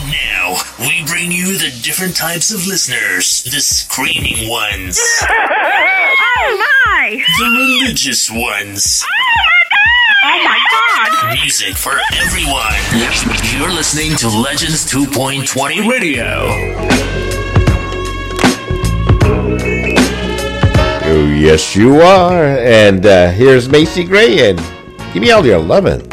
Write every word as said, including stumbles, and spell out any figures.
Now, we bring you the different types of listeners. The screaming ones. Oh, my! The religious ones. Oh, my God! Music for everyone. You're listening to Legends two point twenty Radio. Oh, yes, you are. And uh, here's Macy Gray, and give me all your lovin'.